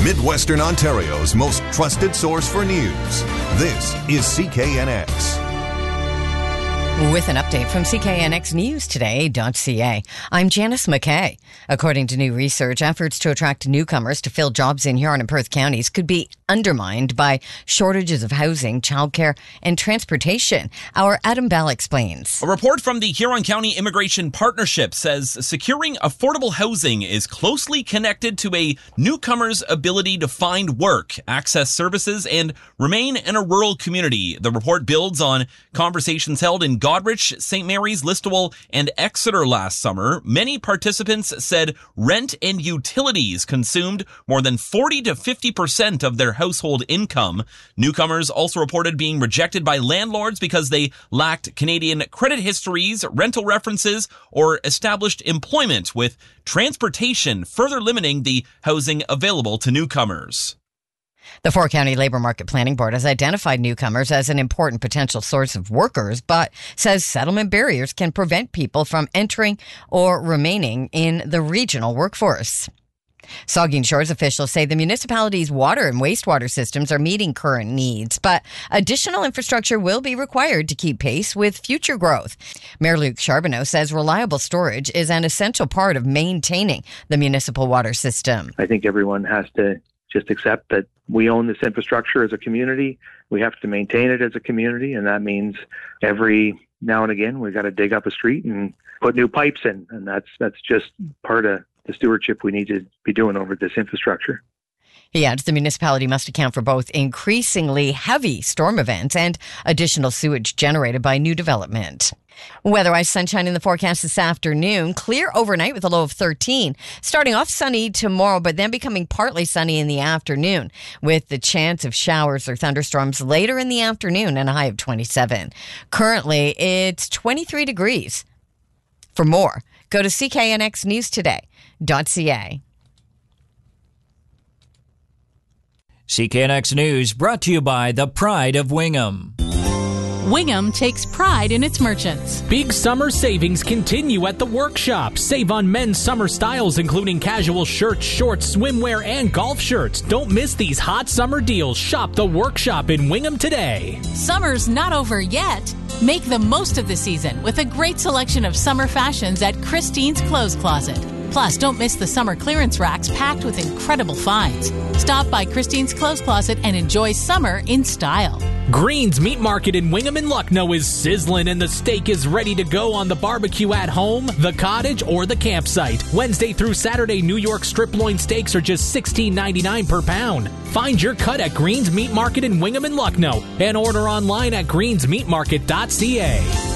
Midwestern Ontario's most trusted source for news. This is CKNX. With an update from CKNXNewsToday.ca, I'm Janice McKay. According to new research, efforts to attract newcomers to fill jobs in Huron and Perth counties could be undermined by shortages of housing, childcare, and transportation. Our Adam Bell explains. A report from the Huron County Immigration Partnership says securing affordable housing is closely connected to a newcomer's ability to find work, access services, and remain in a rural community. The report builds on conversations held in Goderich, St. Mary's, Listowel, and Exeter last summer. Many participants said rent and utilities consumed more than 40 to 50% of their household income. Newcomers also reported being rejected by landlords because they lacked Canadian credit histories, rental references, or established employment, with transportation further limiting the housing available to newcomers. The four-county Labour Market Planning Board has identified newcomers as an important potential source of workers, but says settlement barriers can prevent people from entering or remaining in the regional workforce. Saugeen Shores officials say the municipality's water and wastewater systems are meeting current needs, but additional infrastructure will be required to keep pace with future growth. Mayor Luc Charbonneau says reliable storage is an essential part of maintaining the municipal water system. I think everyone has to just accept that we own this infrastructure as a community. We have to maintain it as a community, and that means every now and again we've got to dig up a street and put new pipes in, and that's just part of the stewardship we need to be doing over this infrastructure. He adds the municipality must account for both increasingly heavy storm events and additional sewage generated by new development. Weather-wise, sunshine in the forecast this afternoon. Clear overnight with a low of 13. Starting off sunny tomorrow, but then becoming partly sunny in the afternoon with the chance of showers or thunderstorms later in the afternoon and a high of 27. Currently, it's 23 degrees. For more, go to CKNXNewsToday.ca. CKNX News brought to you by the Pride of Wingham. Wingham takes pride in its merchants. Big summer savings continue at the workshop. Save on men's summer styles, including casual shirts, shorts, swimwear, and golf shirts. Don't miss these hot summer deals. Shop the workshop in Wingham today. Summer's not over yet. Make the most of the season with a great selection of summer fashions at Christine's Clothes Closet. Plus, don't miss the summer clearance racks packed with incredible finds. Stop by Christine's Clothes Closet and enjoy summer in style. Green's Meat Market in Wingham and Lucknow is sizzling, and the steak is ready to go on the barbecue at home, the cottage, or the campsite. Wednesday through Saturday, New York strip loin steaks are just $16.99 per pound. Find your cut at Green's Meat Market in Wingham and Lucknow and order online at greensmeatmarket.ca.